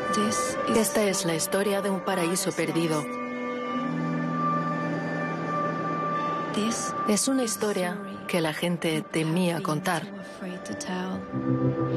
Esta es la historia de un paraíso perdido. Es una historia que la gente temía contar.